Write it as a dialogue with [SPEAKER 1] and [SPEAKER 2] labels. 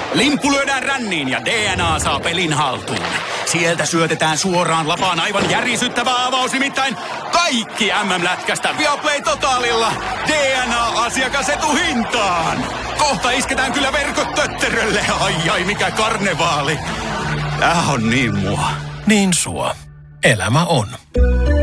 [SPEAKER 1] Limppu lyödään ränniin ja DNA saa pelin haltuun. Sieltä syötetään suoraan lapaan aivan järisyttävä avaus, nimittäin kaikki MM-lätkästä Viaplay Totalilla DNA-asiakasetuhintaan. Kohta isketään kyllä verkot tötterölle. Ai mikä karnevaali. Tää on niin mua.
[SPEAKER 2] Niin sua. Elämä on.